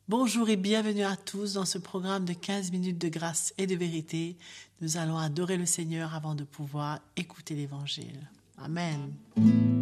Bonjour et bienvenue à tous dans ce programme de 15 minutes de grâce et de vérité. Nous allons adorer le Seigneur avant de pouvoir écouter l'Évangile. Amen.